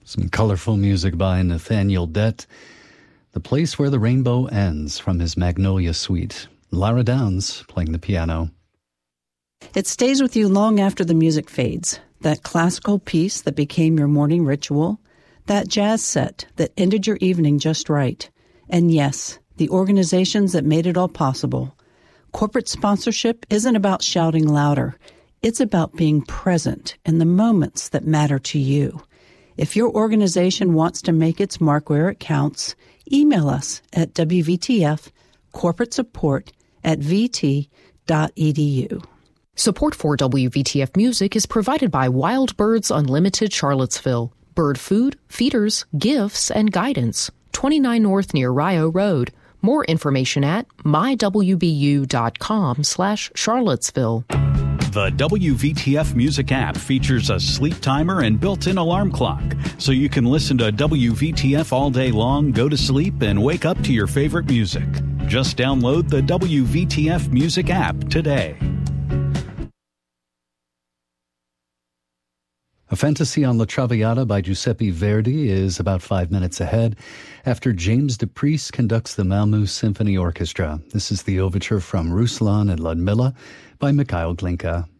Some colorful music by Nathaniel Dett. The Place Where the Rainbow Ends from his Magnolia Suite. Lara Downs playing the piano. It stays with you long after the music fades. That classical piece that became your morning ritual. That jazz set that ended your evening just right. And yes, the organizations that made it all possible. Corporate sponsorship isn't about shouting louder. It's about being present in the moments that matter to you. If your organization wants to make its mark where it counts, email us at wvtf.corporatesupport@vt.edu. Support for WVTF Music is provided by Wild Birds Unlimited Charlottesville. Bird food, feeders, gifts, and guidance. 29 North near Rio Road. More information at mywbu.com/Charlottesville. The WVTF Music app features a sleep timer and built-in alarm clock, so you can listen to WVTF all day long, go to sleep, and wake up to your favorite music. Just download the WVTF Music app today. A Fantasy on La Traviata by Giuseppe Verdi is about 5 minutes ahead after James DePriest conducts the Malmö Symphony Orchestra. This is the overture from Ruslan and Ludmilla by Mikhail Glinka.